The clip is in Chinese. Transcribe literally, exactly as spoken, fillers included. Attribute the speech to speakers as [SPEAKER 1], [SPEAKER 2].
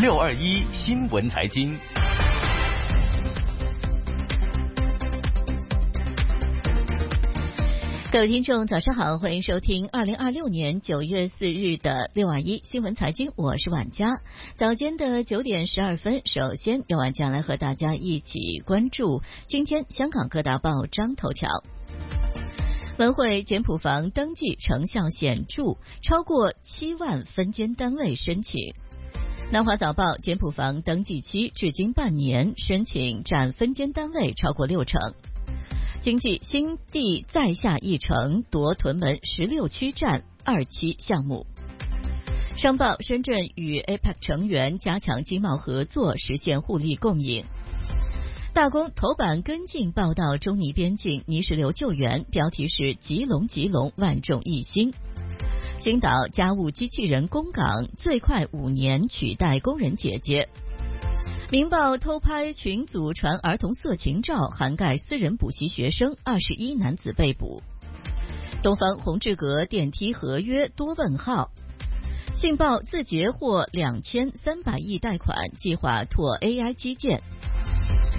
[SPEAKER 1] 六二一新闻财经。
[SPEAKER 2] 各位听众早上好，欢迎收听二零二六年九月四日的六二一新闻财经，我是婉佳。早间的九点十二分，首先由婉佳来和大家一起关注今天香港各大报章头条。文汇简谱房登记成效显著，超过七万分间单位申请。南华早报简谱房登记期至今半年，申请占分间单位超过六成。经济新地再下一城，夺屯门十六区站二期项目。商报深圳与 A P E C 成员加强经贸合作，实现互利共赢。大公头版跟进报道中尼边境泥石流救援，标题是急龙急龙万众一心。星岛家务机器人工岗最快五年取代工人姐姐。明报偷拍群组传儿童色情照，涵盖私人补习学生，二十一男子被捕。东方宏志阁电梯合约多问号。信报字节获两千三百亿贷款，计划拓 A I 基建。